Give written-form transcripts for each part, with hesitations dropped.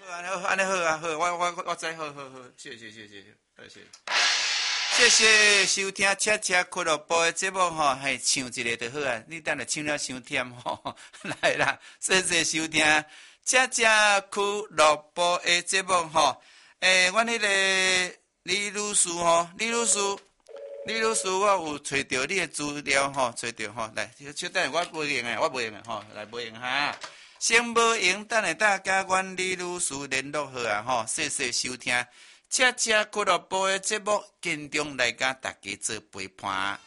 好，安尼好啊，好，我知，好，谢谢，谢谢收听车俱乐部的节目吼，嘿，唱一个就好啊，你等下唱了伤忝吼，来啦，谢谢收听车俱乐部的节目吼，阮迄个李律师吼，李律师，我有找到你的资料吼，找到吼，来，稍等，我袂用的吼，来袂用哈。先无用，等下大家阮李律师联络好啊吼，谢谢收听车俱乐部的节目，敬重来甲大家做陪伴。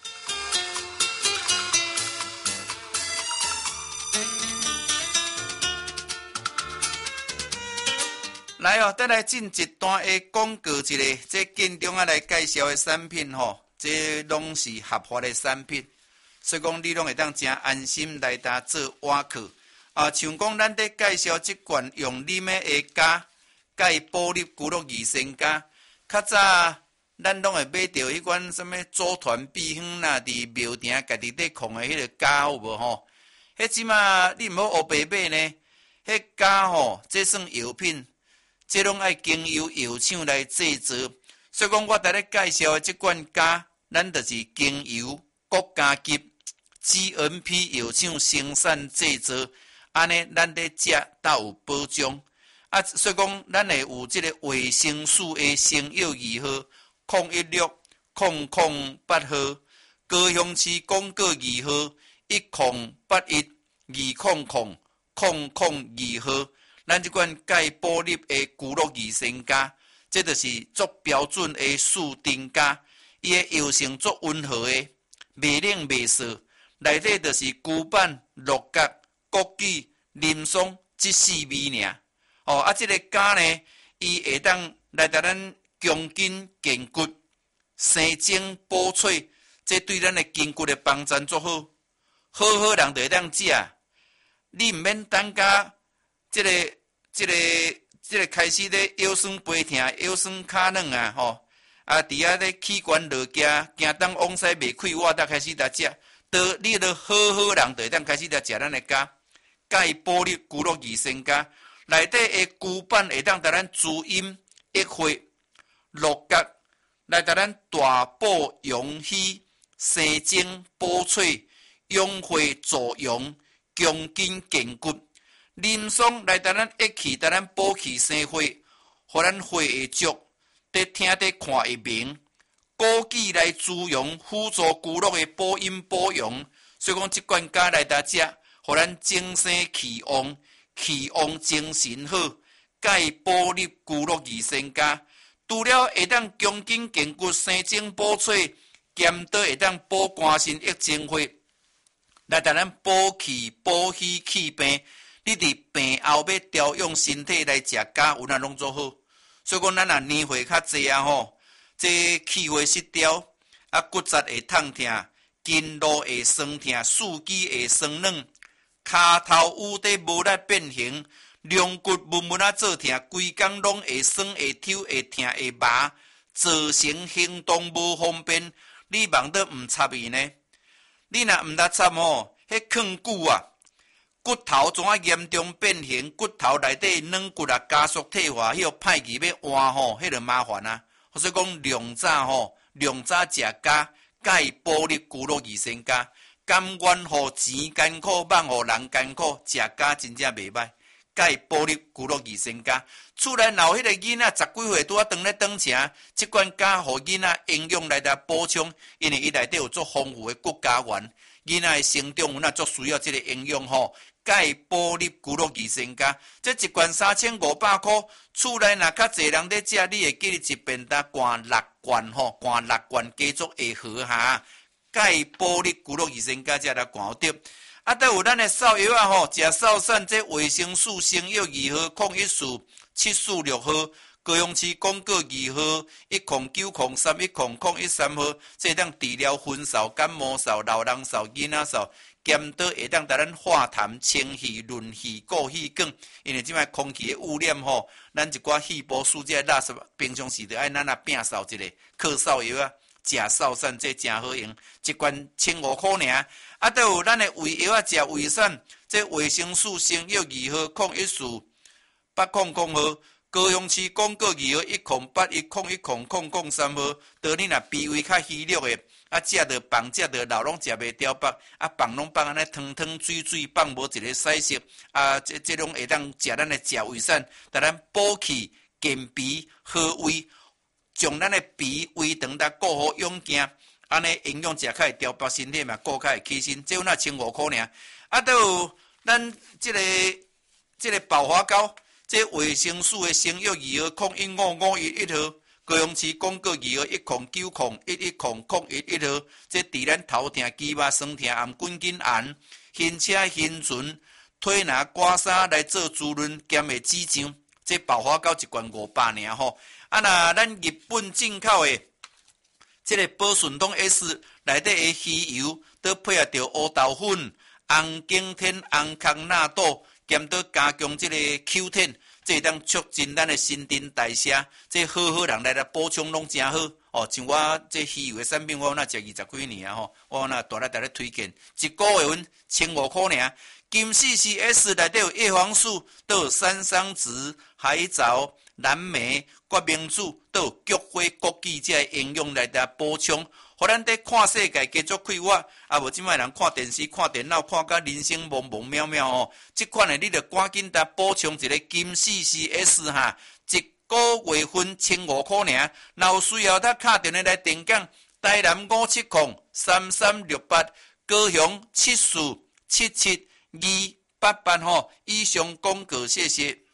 来哦，再来进一段的广告一个，这敬重来介绍的产品吼，这拢是合法的产品，所以讲你拢会当真安心来搭做碗课。像讲咱在介绍即款用啉的下甲伊保利骨碌二仙胶，较早咱拢会买到迄款什么组团碧香啦，伫庙埕家己伫控的迄个胶有无吼？迄即马你毋好黑白买呢，迄胶吼，这算药品，这拢爱经由药厂来制作。所以讲我伫咧介绍的即款胶，咱就是经由国家级 GMP 药厂生产制作。安尼，咱咧食才有保障。所以讲，咱会有即个维生素的成药2号、0160088号、高雄市广告2号、10812000002号。咱即款钙保利的骨碌二仙胶，这就是足标准的树丁胶。伊的药性足温和的，袂冷袂涩，内底就是骨板、鹿角。枸杞、林松这4味尔，这个胶呢，伊会当来达咱强筋健骨、生精补髓，这对咱的筋骨的帮助足好。好人就会当食，你毋免等甲这个开始咧腰酸背痛、腰酸骹软啊，伫遐咧器官落行东往西袂开，我才开始来食。你都好人就会当开始来食咱的胶。钙保利骨碌二仙胶，内底的骨板会当甲咱滋阴益血、鹿角，来甲咱大补阳虚、生精补髓、养血助阳、强筋健骨；林松来甲咱益气，甲咱补气生血，互咱血会足，得听得看会明；枸杞来滋阳，辅助骨碌的补阴补阳。所以讲，即款胶来搭食。互咱精神气旺，气旺精神好。钙保利骨碌二仙胶，除了会当强筋健骨、生精补髓，兼得会当补肝肾益精血，来带咱补气、补虚、气病。你伫病后要调养身体来食胶，有哪拢做好。所以讲，咱年岁较济啊吼，这气血失调，骨质会痛痛，筋络会酸痛，四肢会酸软。骹头有底无力变形，龙骨闷啊做痛，规工拢会酸会抽会痛会麻，造成行动无方便。你忙得毋插伊呢？你若毋来插吼，迄抗骨啊，骨头怎啊严重变形？骨头内底软骨啊加速退化，迄个歹去要换吼，迄个麻烦啊。所以讲量早食胶，钙保利骨碌二仙胶。甘愿互钱艰苦，慢互人艰苦，食胶真正袂歹。钙保利骨碌二仙胶，厝内若有迄个囡仔10几岁拄啊长咧长城，即款胶互囡仔营养来补充，因为伊内底有足丰富的骨胶原，囡仔的成长有哪足需要即个营养吼。钙保利骨碌二仙胶，这一罐3500块，厝内若较侪人咧食，你会记得一便当灌6罐吼，灌6罐加足会好哈。钙保利骨碌二仙胶才来灌得，再有咱的扫药啊吼，食扫散这维生素成药2号、014-746号，高雄市广告2号、10903-10013号，这当治疗昏扫、感冒扫、老人扫、囡仔扫，兼得会当带咱化痰、清气、润气、固气管，因为即摆空气的污染吼，咱一寡细胞素这垃圾，平常时就爱咱摒扫一个，靠扫药啊。食扫散这真好用，一罐1500块尔。再有咱的胃药啊，食胃散，这维生素成药2号、 800号，高雄市广告2号10810100003号，倒你若脾胃较虚弱的，食着饭食着老拢食袂掉饱，饭拢放安尼汤汤水水，放无一个彩色，这种会当食咱的食胃散，带咱补气健脾好胃，将咱的脾胃肠来顾好养健，安尼营养食较会调饱身体嘛，顾较会起身，这有那15块尔，都有咱这个爆花膏。这卫生署的生育2号015511号，高雄市广告2号10901100111号，这治咱头疼、肌肉酸痛、暗滚筋炎、晕车、晕船、腿拿刮痧来做滋润兼的指掌，这爆发到一罐500尔吼。若咱日本进口的这个宝顺东 S 内底的鱼油，都配合着乌豆粉、红景天、红康纳豆。兼到加强这个 Q10， 这当促进咱的新陈代谢，这好人来补充拢真好哦。像我这鱼油的产品，我那食20几年吼，我那大力推荐，一个月份15块尔。金4CS 内底有叶黄素，都有山桑子、海藻、蓝莓、决明子，都有菊花、枸杞这营养来补充。互咱在看世界继续快活，无即摆人看电视、看电脑，看甲人生懵懵渺渺哦。即款的你着赶紧来补充一个金4CS哈，一个月份15块尔。若有需要，他敲电话来订购，台南5703368，高雄74772888吼。以上广告，谢谢。